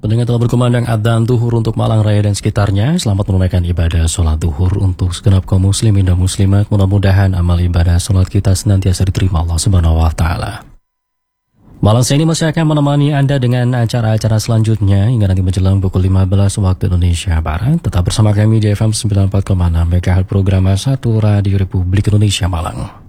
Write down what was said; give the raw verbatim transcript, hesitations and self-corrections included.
Pendengar telah berkumandang adzan zuhur untuk Malang Raya dan sekitarnya. Selamat menunaikan ibadah sholat zuhur untuk segenap kaum muslimin dan muslimat. Mudah-mudahan amal ibadah sholat kita senantiasa diterima Allah Subhanahu wa Ta'ala. Malang saya ini masih akan menemani Anda dengan acara-acara selanjutnya hingga nanti menjelang pukul lima belas waktu Indonesia Barat. Tetap bersama kami di F M sembilan puluh empat koma enam MHz program satu Radio Republik Indonesia Malang.